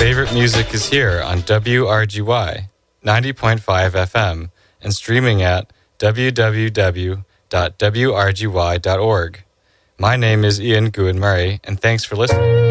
favorite music is here on WRGY 90.5 FM and streaming at www.wrgy.org. My name is Ian Gouin Murray, and thanks for listening.